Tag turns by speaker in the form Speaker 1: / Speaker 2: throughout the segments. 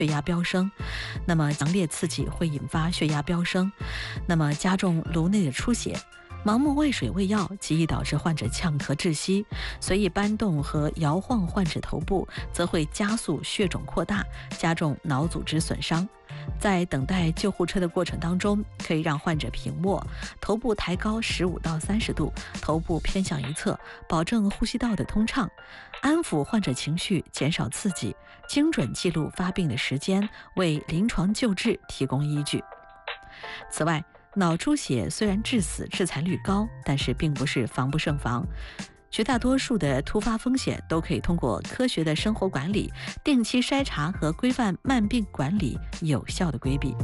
Speaker 1: 血压飙升，那么强烈刺激会引发血压飙升，那么加重颅内的出血。盲目喂水喂药极易导致患者呛咳窒息，随意搬动和摇晃患者头部，则会加速血肿扩大，加重脑组织损伤。在等待救护车的过程当中，可以让患者平卧，头部抬高15到30度，头部偏向一侧，保证呼吸道的通畅，安抚患者情绪，减少刺激，精准记录发病的时间，为临床救治提供依据。此外，脑出血虽然致死致残率高，但是并不是防不胜防。绝大多数的突发风险都可以通过科学的生活管理、定期筛查和规范慢病管理有效的规避。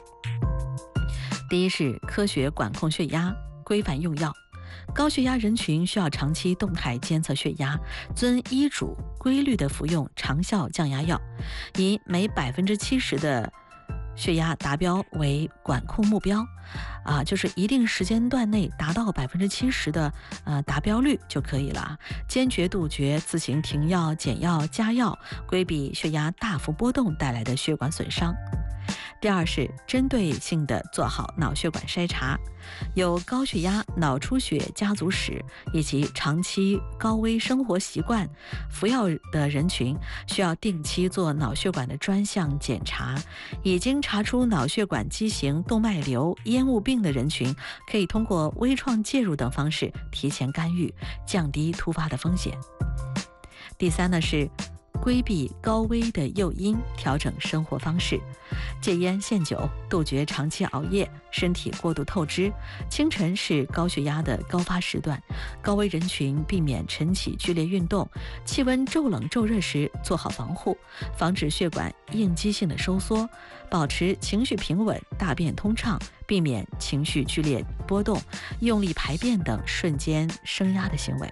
Speaker 1: 第一是科学管控血压，规范用药。高血压人群需要长期动态监测血压，遵医嘱规律的服用长效降压药，以每70%的血压达标为管控目标，就是一定时间段内达到70%的达标率就可以了。坚决杜绝自行停药、减药、加药，规避血压大幅波动带来的血管损伤。第二是针对性的做好脑血管筛查，有高血压、脑出血家族史以及长期高危生活习惯、服药的人群，需要定期做脑血管的专项检查。已经查出脑血管畸形、动脉瘤、烟雾病的人群，可以通过微创介入等方式提前干预，降低突发的风险。第三呢是规避高危的诱因，调整生活方式，戒烟限酒，杜绝长期熬夜，身体过度透支。清晨是高血压的高发时段，高危人群避免晨起剧烈运动，气温骤冷骤热时做好防护，防止血管应激性的收缩，保持情绪平稳，大便通畅，避免情绪剧烈波动、用力排便等瞬间升压的行为。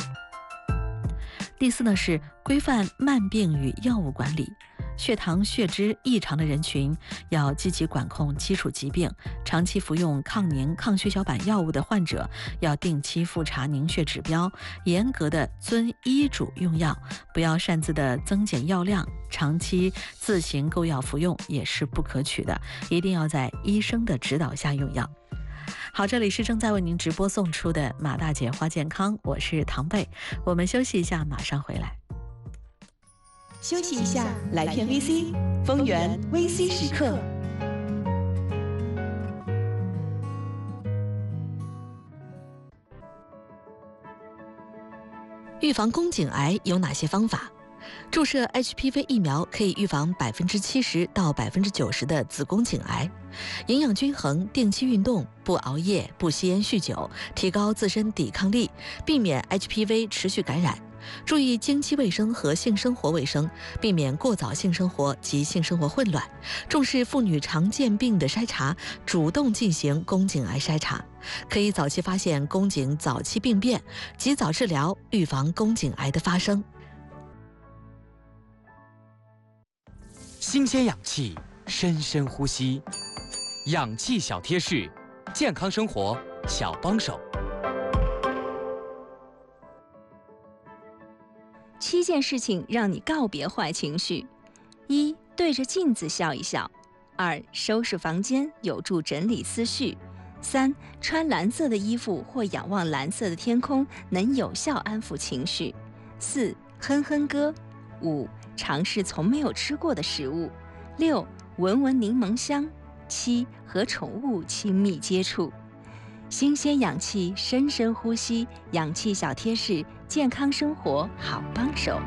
Speaker 1: 第四呢是规范慢病与药物管理，血糖血脂异常的人群要积极管控基础疾病，长期服用抗凝抗血小板药物的患者要定期复查凝血指标，严格的遵医嘱用药，不要擅自的增减药量，长期自行购药服用也是不可取的，一定要在医生的指导下用药。好，这里是正在为您直播送出的马大姐花健康，我是唐贝，我们休息一下，马上回来。
Speaker 2: 休息一下，来片 VC， 丰源 VC 时刻。
Speaker 1: 预防宫颈癌有哪些方法？注射 HPV 疫苗可以预防70%到90%的子宫颈癌。营养均衡，定期运动，不熬夜，不吸烟酗酒，提高自身抵抗力，避免 HPV 持续感染。注意经期卫生和性生活卫生，避免过早性生活及性生活混乱。重视妇女常见病的筛查，主动进行宫颈癌筛查，可以早期发现宫颈早期病变，及早治疗，预防宫颈癌的发生。
Speaker 3: 新鲜氧气，深深呼吸，氧气小贴士，健康生活小帮手。
Speaker 4: 7件事情让你告别坏情绪：1. 对着镜子笑一笑；2. 收拾房间，有助整理思绪；3. 穿蓝色的衣服或仰望蓝色的天空，能有效安抚情绪；4. 哼哼歌；5. 尝试从没有吃过的食物；6. 闻闻柠檬香；7. 和宠物亲密接触。新鲜氧气，深深呼吸，氧气小贴士，健康生活好帮手。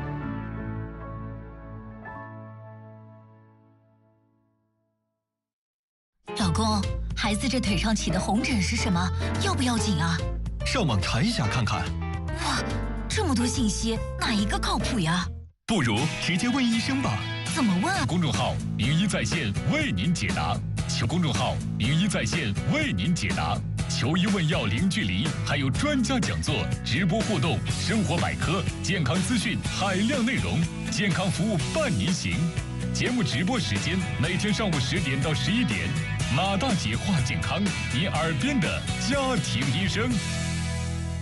Speaker 5: 老公，孩子这腿上起的红疹是什么？要不要紧啊？
Speaker 6: 上网查一下看看。
Speaker 5: 哇，这么多信息，哪一个靠谱呀？
Speaker 6: 不如直接问医生吧。
Speaker 5: 怎么问啊？
Speaker 6: 公众号“名医在线”为您解答。求公众号“名医在线”为您解答。求医问药零距离，还有专家讲座、直播互动、生活百科、健康资讯海量内容，健康服务伴您行。节目直播时间每天上午10点到11点，马大姐话健康，你耳边的家庭医生。